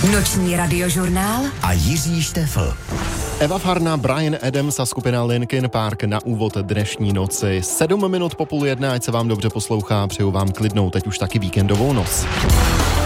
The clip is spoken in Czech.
Noční radiožurnál a Jiří Štefl. Eva Farna, Bryan Adams a skupina Linkin Park na úvod dnešní noci. 7 minut po 12:30, ať se vám dobře poslouchá, přeju vám klidnou, teď už taky víkendovou noc.